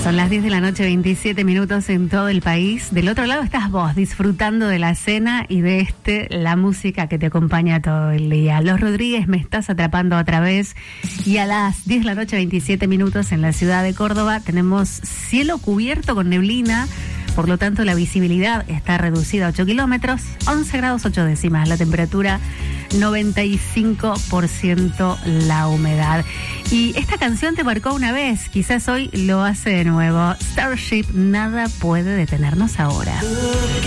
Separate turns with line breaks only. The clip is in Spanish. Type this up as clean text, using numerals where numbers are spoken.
Son las 10 de la noche, 27 minutos en todo el país. Del otro lado estás vos, disfrutando de la cena y de la música que te acompaña todo el día. Los Rodríguez, me estás atrapando otra vez. Y a las 10 de la noche, 27 minutos en la ciudad de Córdoba, tenemos cielo cubierto con neblina. Por lo tanto, la visibilidad está reducida a 8 kilómetros, 11 grados 8 décimas, la temperatura 95% la humedad. Y esta canción te marcó una vez, quizás hoy lo hace de nuevo. Starship, nada puede detenernos ahora.